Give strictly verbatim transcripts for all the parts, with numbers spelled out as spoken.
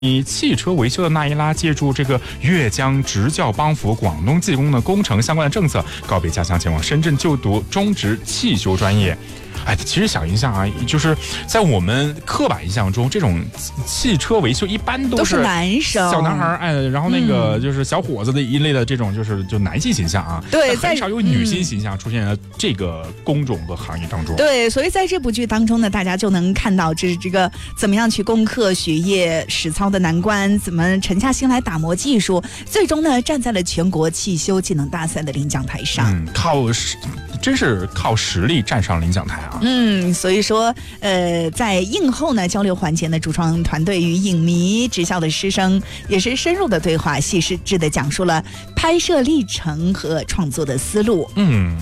以汽车维修的那一拉，借助这个粤江执教帮扶广东技工的工程相关的政策，告别家乡，前往深圳就读中职汽修专业。哎，其实想一下啊，就是在我们刻板印象中，这种汽车维修一般都是, 都是男生、 小男孩，哎，然后那个就是小伙子的一类的这种，就是就男性形象啊， 对， 很少有女性形象出现在这个工种和行业当中。 对，所以在这部剧当中呢，大家就能看到这是这个怎么样去攻克学业实操的难关，怎么沉下心来打磨技术，最终呢站在了全国汽修技能大赛的领奖台上。 嗯，靠实，真是靠实力站上领奖台啊。 嗯，所以说，呃，在映后呢交流环节呢，主创团队与影迷、职校的师生也是深入的对话，细致的讲述了拍摄历程和创作的思路。 嗯。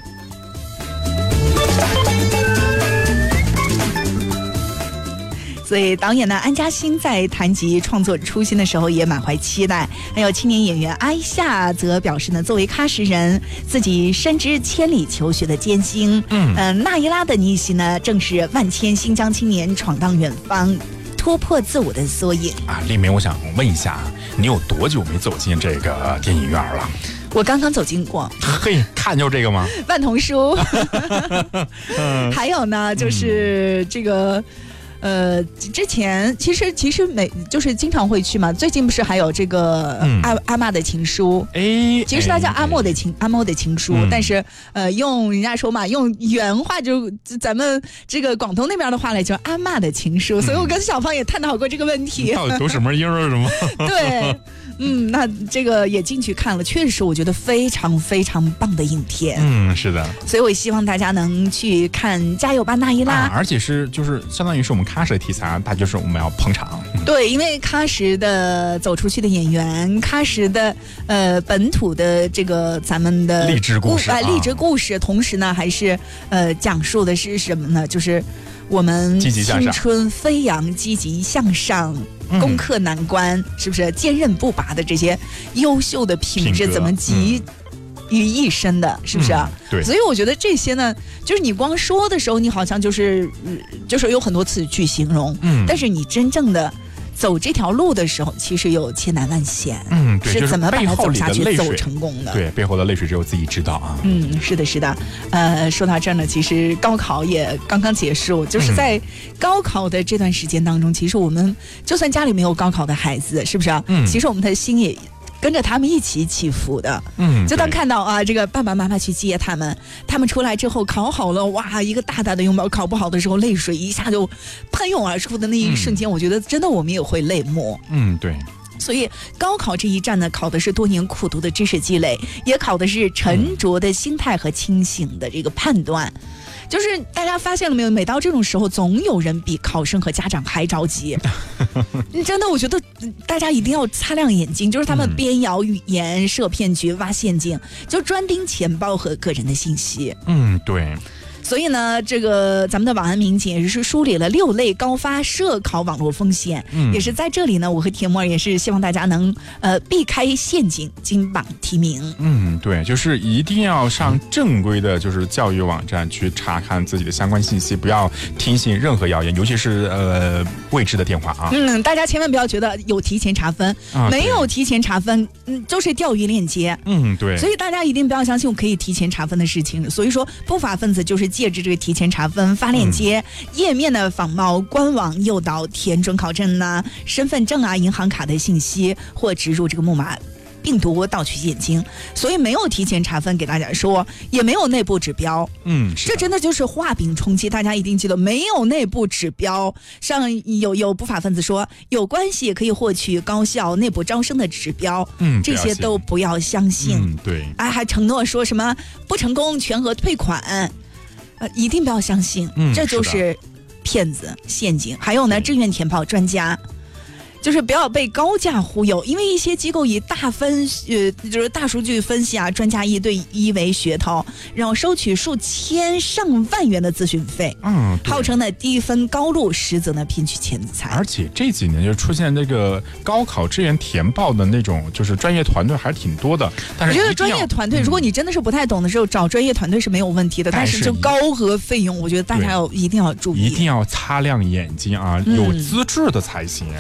所以导演呢安嘉欣在谈及创作初心的时候也满怀期待，还有青年演员艾夏则表示呢，作为喀什人，自己深知千里求学的艰辛。嗯，呃，那一拉的逆袭呢，正是万千新疆青年闯荡远方、突破自我的缩影啊。丽梅，我想问一下，你有多久没走进这个电影院了？ 我刚刚走经过。 嘿，看就这个吗？ 万童书。还有呢，就是这个。呃，之前其实其实每就是经常会去嘛。最近不是还有这个阿、嗯、阿嬷的情书？哎，其实它叫阿莫的情、哎、阿莫的情书，嗯、但是呃，用人家说嘛，用原话就咱们这个广东那边的话来叫阿嬷的情书。嗯、所以我跟小芳也探讨过这个问题。 到底读什么音儿是吗？ 对。嗯，那这个也进去看了，确实我觉得非常非常棒的影片。 嗯，是的。 所以我希望大家能去看加油吧那一拉、 啊、而且是就是相当于是我们喀什的题材，它就是我们要捧场。 对，因为喀什的走出去的演员，喀什的呃本土的这个咱们的励志故事啊， 励志故事，同时呢还是呃讲述的是什么呢？就是我们青春飞扬、积极向上。攻克难关，是不是坚韧不拔的这些优秀的品质怎么集于一身的，是不是、 嗯、对。 所以我觉得这些呢，就是你光说的时候，你好像就是、呃、就是有很多词去形容，嗯，但是你真正的走这条路的时候，其实有千难万险， 嗯，对， 是怎么把它走下去、 就是、 走成功的？ 对，背后的泪水只有自己知道啊。 嗯，是的，是的。呃，说到这儿呢，其实高考也刚刚结束，就是在高考的这段时间当中，嗯、其实我们就算家里没有高考的孩子，是不是啊？嗯，其实我们的心也跟着他们一起起伏的。嗯，就当看到啊，这个爸爸妈妈去接他们，他们出来之后考好了，哇，一个大大的拥抱；考不好的时候，泪水一下就喷涌而出的那一瞬间，嗯、我觉得真的我们也会泪目。 嗯，对。 所以高考这一战呢，考的是多年苦读的知识积累，也考的是沉着的心态和清醒的这个判断。就是大家发现了没有？每到这种时候，总有人比考生和家长还着急。真的，我觉得大家一定要擦亮眼睛，就是他们编谣语言、设骗局、挖陷阱，就专盯钱包和个人的信息。 嗯，对。 所以呢，这个咱们的网安民警也是梳理了六类高发涉考网络风险，嗯、也是在这里呢，我和铁木儿也是希望大家能呃避开陷阱，金榜题名。 嗯，对，就是一定要上正规的，就是教育网站去查看自己的相关信息，不要听信任何谣言，尤其是呃未知的电话啊。 嗯，大家千万不要觉得有提前查分，啊、没有提前查分，嗯，就是钓鱼链接。 嗯，对。 所以大家一定不要相信我可以提前查分的事情。所以说，不法分子就是借着这个提前查分、发链接、嗯、页面的仿冒官网诱导填准考证呐、身份证啊、银行卡的信息，或植入这个木马病毒盗取现金。所以没有提前查分，给大家说也没有内部指标。 嗯， 这真的就是画饼充饥。大家一定记得，没有内部指标。上有有不法分子说有关系可以获取高校内部招生的指标， 嗯， 这些都不要相信。 嗯，对。 哎，还承诺说什么不成功全额退款。呃，一定不要相信， 嗯、 这就是骗子陷阱。还有呢，志愿填报专家，就是不要被高价忽悠，因为一些机构以大分呃就是大数据分析啊，专家一对一为噱头，然后收取数千上万元的咨询费， 嗯， 号称呢低分高录，实则呢骗取钱财。 而且这几年就出现这个高考志愿填报的那种，就是专业团队还是挺多的。但是我觉得专业团队，嗯、如果你真的是不太懂的时候，找专业团队是没有问题的。但是就高额费用，我觉得大家要一定要注意， 一定要擦亮眼睛啊，有资质的才行。 对。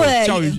对教育